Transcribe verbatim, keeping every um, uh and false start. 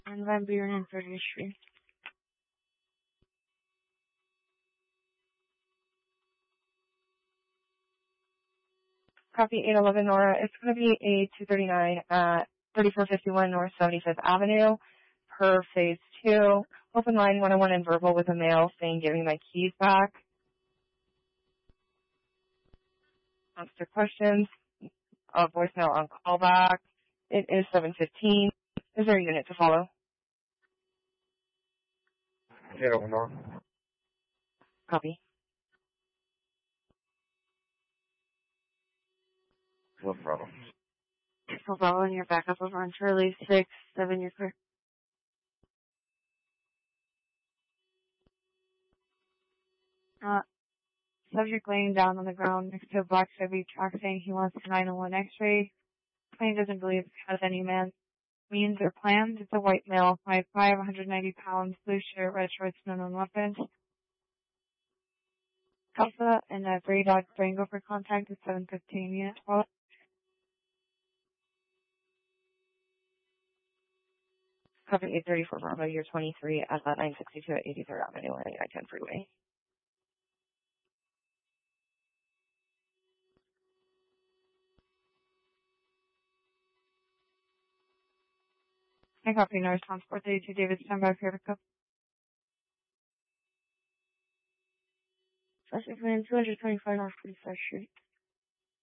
on Van Buren and thirtieth Street. Copy eight eleven Nora. It's going to be a two thirty-nine at thirty-four fifty-one North seventy-fifth Avenue per phase two. Open line one oh one and verbal with a mail saying give me my keys back. Answer questions. Uh, voicemail on callback. It is seven fifteen. Is there a unit to follow? eight eleven Nora. Copy. No problem. So following your backup over on Charlie six seven, you're clear. Uh, subject laying down on the ground next to a black Chevy truck saying he wants a nine oh one X-ray. Claim doesn't believe it has any man means or plans. It's a white male, five five, one hundred ninety pounds, blue shirt, red shorts, no known weapons. Alpha and a gray dog Durango for contact at seven fifteen. Unit twelve. Cover eight thirty-four Bravo, year twenty-three at that nine sixty-two at eighty-third Avenue on the I ten freeway. I copy no response. four thirty-two David, stand by for pickup. Suspect man, two twenty-five North forty-first Street.